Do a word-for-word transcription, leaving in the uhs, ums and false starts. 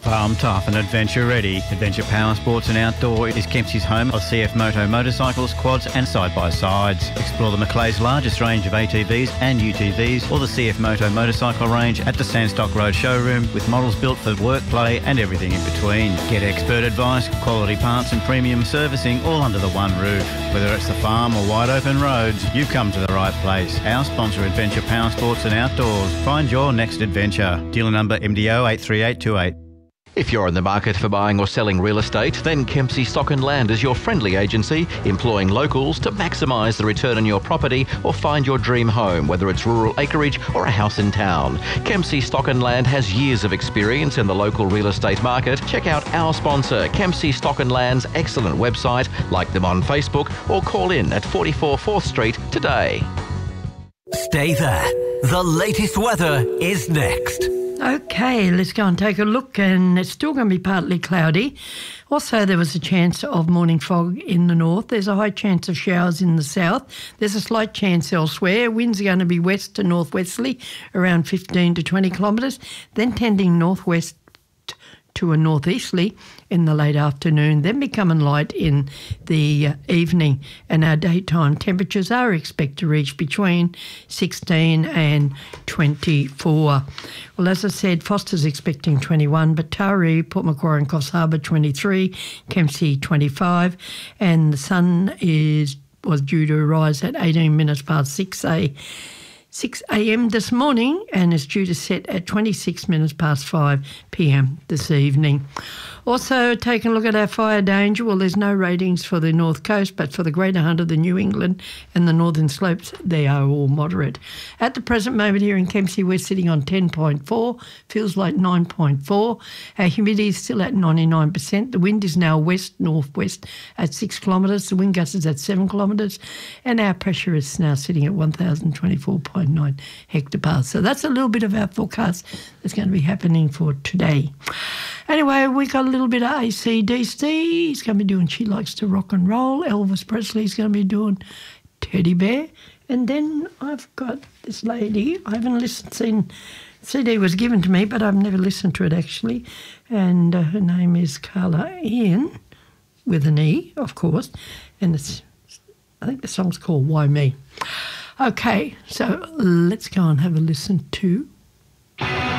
Farm tough and adventure ready. Adventure Power Sports and Outdoor is Kempsey's home of C F Moto motorcycles, quads and side-by-sides. Explore the Macleay's largest range of A T Vs and U T Vs or the C F Moto motorcycle range at the Sandstock Road showroom with models built for work, play and everything in between. Get expert advice, quality parts and premium servicing all under the one roof. Whether it's the farm or wide open roads, you've come to the right place. Our sponsor, Adventure Power Sports and Outdoors. Find your next adventure. Dealer number M D O eight three eight two eight. If you're in the market for buying or selling real estate, then Kempsey Stock and Land is your friendly agency, employing locals to maximise the return on your property or find your dream home, whether it's rural acreage or a house in town. Kempsey Stock and Land has years of experience in the local real estate market. Check out our sponsor, Kempsey Stock and Land's excellent website, like them on Facebook, or call in at forty-four fourth Street today. Stay there. The latest weather is next. Okay, let's go and take a look, and it's still going to be partly cloudy. Also, there was a chance of morning fog in the north. There's a high chance of showers in the south. There's a slight chance elsewhere. Winds are going to be west to northwesterly, around fifteen to twenty kilometres, then tending northwest to a northeasterly in the late afternoon, then becoming light in the uh, evening. And our daytime temperatures are expected to reach between sixteen and twenty-four. Well, as I said, Foster's expecting twenty-one, but Taree, Port Macquarie and Coffs Harbour twenty-three, Kempsey twenty-five, and the sun is was due to rise at eighteen minutes past six a. six a.m. this morning, and is due to set at twenty-six minutes past five p.m. this evening. Also, taking a look at our fire danger. Well, there's no ratings for the North Coast, but for the Greater Hunter, the New England and the Northern Slopes, they are all moderate. At the present moment here in Kempsey, we're sitting on ten point four, feels like nine point four. Our humidity is still at ninety-nine percent. The wind is now west-northwest at six kilometres. The wind gust is at seven kilometres. And our pressure is now sitting at one thousand twenty-four point nine hectopascals. So that's a little bit of our forecast that's going to be happening for today. Anyway, we got a little bit of A C D C. He's going to be doing She Likes to Rock and Roll. Elvis Presley's going to be doing Teddy Bear. And then I've got this lady. I haven't listened, seen, C D was given to me, but I've never listened to it actually. And uh, her name is Carla Ian, with an E, of course. And it's, I think the song's called Why Me. Okay, so let's go and have a listen to